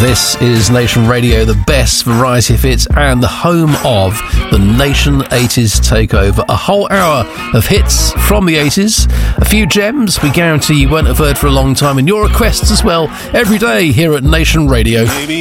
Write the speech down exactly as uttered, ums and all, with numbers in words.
This is Nation Radio, the best variety of hits and the home of the Nation eighties Takeover. A whole hour of hits from the eighties, a few gems we guarantee you won't have heard for a long time, and your requests as well every day here at Nation Radio. Baby,